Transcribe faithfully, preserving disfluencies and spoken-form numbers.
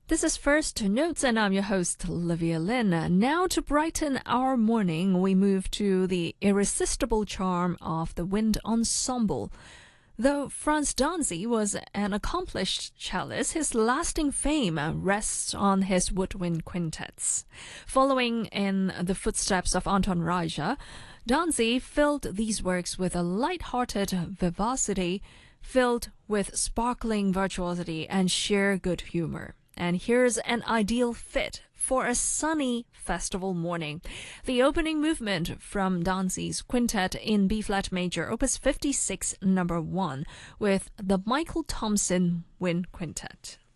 This is First Notes, and I'm your host, Olivia Lin. Now, to brighten our morning, we move to the irresistible charm of the wind ensemble. Though Franz Danzy was an accomplished cellist, his lasting fame rests on his woodwind quintets. Following in the footsteps of Anton Reicha, Danzy filled these works with a light-hearted vivacity, filled with sparkling virtuosity and sheer good humor. And here's an ideal fit for a sunny festival morning. The opening movement from Danzy's quintet in B-flat major, opus fifty-six, number one, with the Michael Thompson Wind Quintet.